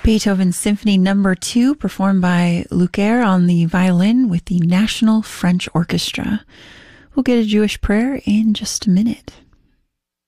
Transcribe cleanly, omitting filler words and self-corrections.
Beethoven's Symphony No. 2, performed by Lucaire on the violin with the National French Orchestra. We'll get a Jewish prayer in just a minute.